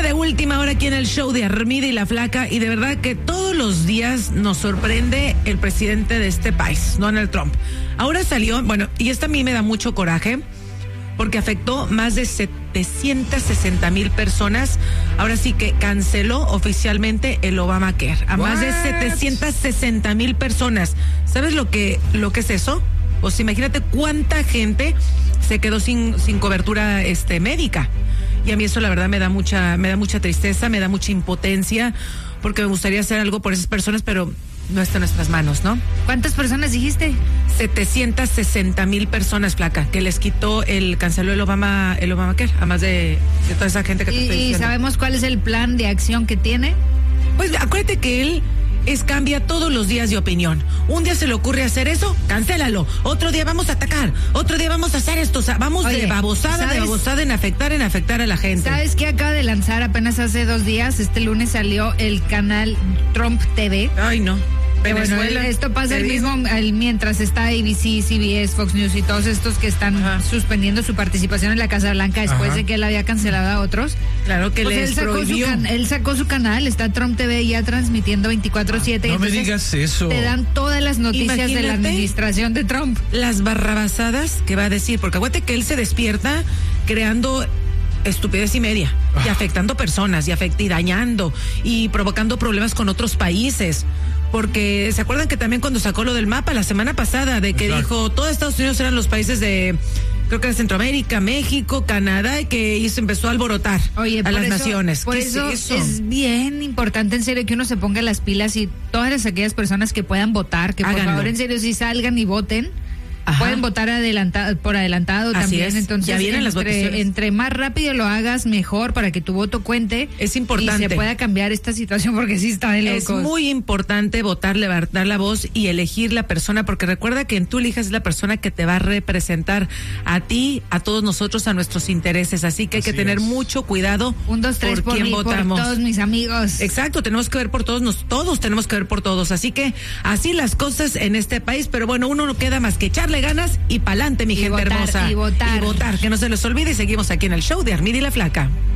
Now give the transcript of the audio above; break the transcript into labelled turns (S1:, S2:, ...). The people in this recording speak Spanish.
S1: Noticia de última hora aquí en el show de Armida y la Flaca, y de verdad que todos los días nos sorprende el presidente de este país, Donald Trump. Ahora salió, bueno, y esto a mí me da mucho coraje, porque afectó más de 760,000 personas. Ahora sí que canceló oficialmente el Obamacare a más de 760,000 personas. ¿Sabes lo que es eso? Pues imagínate cuánta gente se quedó sin cobertura médica. Y a mí eso la verdad me da mucha tristeza, me da mucha impotencia, porque me gustaría hacer algo por esas personas, pero no está en nuestras manos, ¿no?
S2: ¿Cuántas personas dijiste?
S1: 760,000 personas, Flaca, que les quitó canceló el Obamacare, a más de toda esa gente que te estoy diciendo.
S2: ¿Y sabemos cuál es el plan de acción que tiene?
S1: Pues acuérdate que él cambia todos los días de opinión. Un día se le ocurre hacer eso, cancélalo. Otro día vamos a atacar. Otro día vamos a hacer esto. O sea, vamos de babosada en afectar a la gente.
S2: ¿Sabes qué acaba de lanzar apenas hace 2 días? Este lunes salió el canal Trump TV.
S1: Ay, no.
S2: Bueno, esto pasa mientras está ABC, CBS, Fox News y todos estos que están suspendiendo su participación en la Casa Blanca después de que él había cancelado a otros.
S1: Claro que
S2: pues
S1: les prohibió.
S2: Él sacó su canal, está Trump TV ya transmitiendo 24/7.
S3: No me digas eso.
S2: Te dan todas las noticias de la administración de Trump.
S1: Las barrabasadas que va a decir, porque acuérdate que él se despierta creando estupidez y media, y afectando personas, y dañando, y provocando problemas con otros países. Porque se acuerdan que también cuando sacó lo del mapa la semana pasada, de que dijo todos Estados Unidos eran los países de, creo que era Centroamérica, México, Canadá, y que empezó a alborotar a las naciones.
S2: Por eso es bien importante, en serio, que uno se ponga las pilas, y todas aquellas personas que puedan votar, que
S1: háganlo.
S2: Por favor, en serio, sí salgan y voten. Pueden votar por adelantado. Así también.
S1: Es.
S2: Entonces,
S1: ya vienen las votaciones.
S2: Entre más rápido lo hagas, mejor, para que tu voto cuente.
S1: Es importante.
S2: Y se pueda cambiar esta situación, porque sí está de locos.
S1: Es muy importante votar, levantar la voz y elegir la persona, porque recuerda que tú elijas la persona que te va a representar a ti, a todos nosotros, a nuestros intereses. Así que hay que tener mucho cuidado.
S2: 1, 2, 3 por quién mí, votamos. Por todos mis amigos.
S1: Exacto, tenemos que ver por todos, todos tenemos que ver por todos. Así que así las cosas en este país, pero bueno, uno no queda más que echarle ganas y pa'lante, mi gente hermosa.
S2: Y votar.
S1: Que no se les olvide, y seguimos aquí en el show de Armida y la Flaca.